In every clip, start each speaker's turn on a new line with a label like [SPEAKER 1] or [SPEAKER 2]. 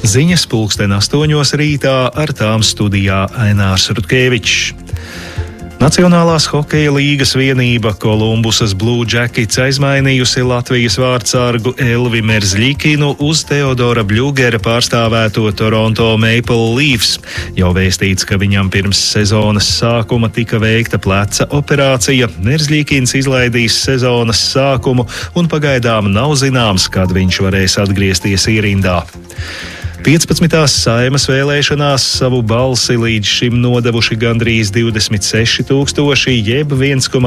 [SPEAKER 1] Ziņas 8:00 rītā, ar tām studijā Ainārs Rutkevičs. Nacionālās hokeja līgas vienība Kolumbusas Blue Jackets aizmainījusi Latvijas vārtsargu Elvi Merzļikinu uz Teodora Bļugera pārstāvēto Toronto Maple Leafs. Jau vēstīts, ka viņam pirms sezonas sākuma tika veikta pleca operācija. Merzļikins izlaidīs sezonas sākumu un pagaidām nav zināms, kad viņš varēs atgriezties ierindā. 15. Saeimas vēlēšanās savu balsi līdz šim nodevuši gandrīz 26,000, jeb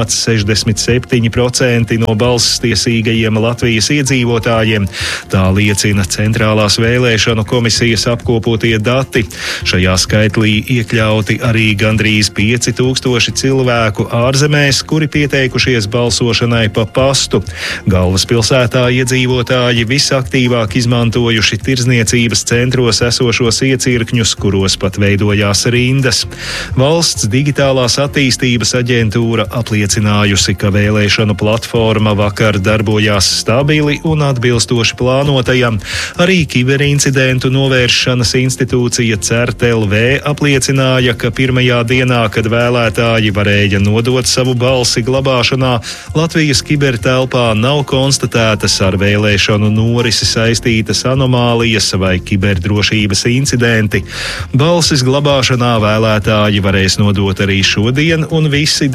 [SPEAKER 1] 1,67% no balsstiesīgajiem Latvijas iedzīvotājiem. Tā liecina Centrālās vēlēšanu komisijas apkopotie dati. Šajā skaitlī iekļauti arī gandrīz 5,000 cilvēku ārzemēs, kuri pieteikušies balsošanai pa pastu. Galvaspilsētā iedzīvotāji visaktīvāk izmantojuši tirdzniecības centros esošos iecirkņus, kuros pat veidojās rindas. Valsts digitālās attīstības aģentūra apliecinājusi, ka vēlēšanu platforma vakar darbojās stabili un atbilstoši plānotajam. Arī kiberincidentu novēršanas institūcija CERT-LV apliecināja, ka pirmajā dienā, kad vēlētāji varēja nodot savu balsi glabāšanā, Latvijas kibertelpā nav konstatētas ar vēlēšanu norisi saistītas anomālijas vai kiberdrošības incidenti. Balsis glabāšanā vēlētāji varēs nodot arī šodien, un visi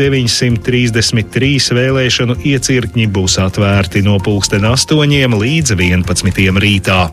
[SPEAKER 1] 933 vēlēšanu iecirkņi būs atvērti no 8:00 līdz 11:00 rītā.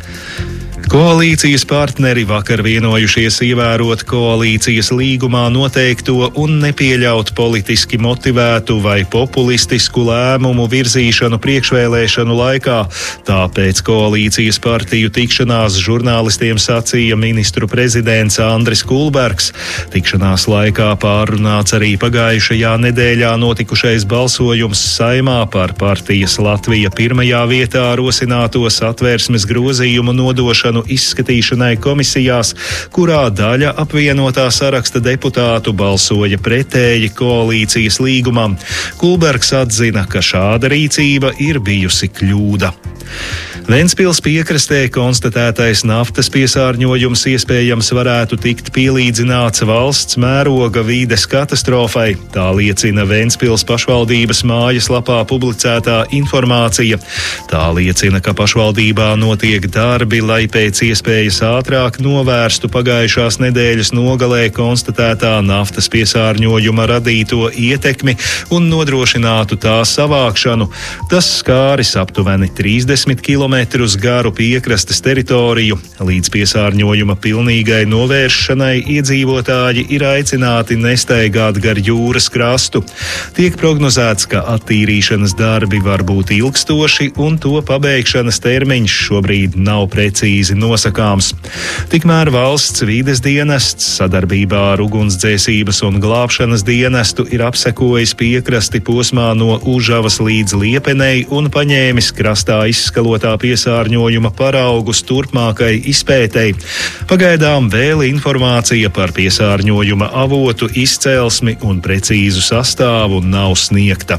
[SPEAKER 1] Koalīcijas partneri vakar vienojušies ievērot koalīcijas līgumā noteikto un nepieļaut politiski motivētu vai populistisku lēmumu virzīšanu priekšvēlēšanu laikā. Tāpēc koalīcijas partiju tikšanās žurnālistiem sacīja ministru prezidents Andris Kulbergs. Tikšanās laikā pārunāts arī pagājušajā nedēļā notikušais balsojums Saeimā par partijas Latvija pirmajā vietā rosināto Satversmes grozījumu nodošanu izskatīšanai komisijās, kurā daļa apvienotā saraksta deputātu balsoja pretēji koalīcijas līgumam. Kulbergs atzina, ka šāda rīcība ir bijusi kļūda. Ventspils piekrastē konstatētais naftas piesārņojums iespējams varētu tikt pielīdzināts valsts mēroga vīdes katastrofai. Tā liecina Ventspils pašvaldības mājaslapā publicētā informācija. Tā liecina, ka pašvaldībā notiek darbi, lai pēc iespējas ātrāk novērstu pagājušās nedēļas nogalē konstatētā naftas piesārņojuma radīto ietekmi un nodrošinātu tā savākšanu. Tas skāris aptuveni 30 km garu piekrastes teritoriju. Līdz piesārņojuma pilnīgai novēršanai iedzīvotāji ir aicināti nestaigāt gar jūras krastu. Tiek prognozēts, ka attīrīšanas darbi var būt ilgstoši un to pabeigšanas termiņš šobrīd nav precīzi nosakāms. Tikmēr valsts vīdes dienests sadarbībā ar ugunsdzēsības un glābšanas dienestu ir apsekojis piekrasti posmā no Užavas līdz Liepenei un paņēmis krastā izskalotā piesārņojuma paraugus turpmākai izpētei. Pagaidām vēl informācija par piesārņojuma avotu, izcelsmi un precīzu sastāvu nav sniegta.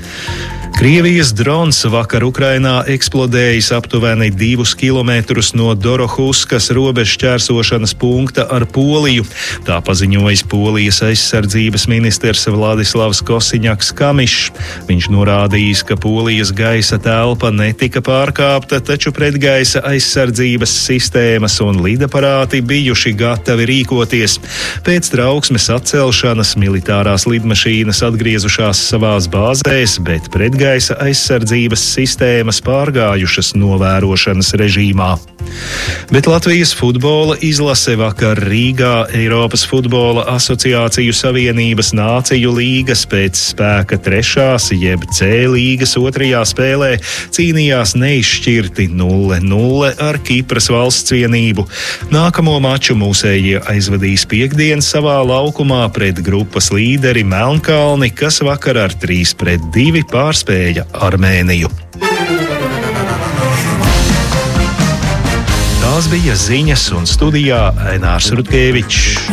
[SPEAKER 1] Krievijas drons vakar Ukrainā eksplodējis aptuveni 2 kilometrus no Dorohuskas robežšķērsošanas punkta ar Poliju. Tā paziņojis Polijas aizsardzības ministrs Vladislavs Kosiņaks-Kamišs. Viņš norādījis, ka Polijas gaisa telpa netika pārkāpta, taču pretgaisa aizsardzības sistēmas un lidaparāti bijuši gatavi rīkoties. Pēc trauksmes atcelšanas militārās lidmašīnas atgriezušās savās bāzēs, bet pretgaisa aizsardzības sistēmas pārgājušas novērošanas režīmā. Bet Latvijas futbola izlase vakar Rīgā Eiropas futbola asociāciju savienības nāciju līgas pēc spēka 3. jeb C līgas 2. spēlē cīnījās neizšķirti 0-0 ar Kipras valsts vienību. Nākamo maču mūsējie aizvadīs piektdien savā laukumā pret grupas līderi Melnkalni, kas vakar ar 3-2 pārspēja Armēniju. Tās bija ziņas, un studijā Ainārs Rutkevičs.